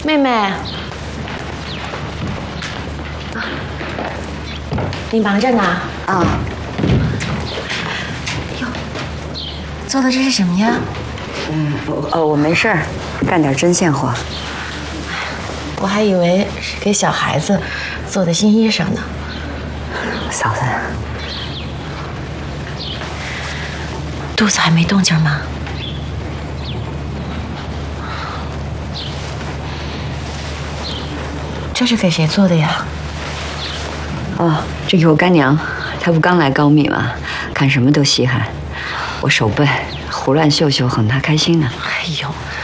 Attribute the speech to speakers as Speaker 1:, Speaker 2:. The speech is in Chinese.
Speaker 1: 妹妹，你忙着呢？
Speaker 2: 啊。
Speaker 1: 哟，做的这是什么呀？
Speaker 2: 我没事儿，干点针线活。
Speaker 1: 我还以为是给小孩子做的新衣裳呢。
Speaker 2: 嫂子，
Speaker 1: 肚子还没动静吗？这是给谁做的呀？
Speaker 2: 哦，这给我干娘，她不刚来高密吗？看什么都稀罕。我手笨，胡乱绣绣，哄她开心呢。
Speaker 1: 哎呦，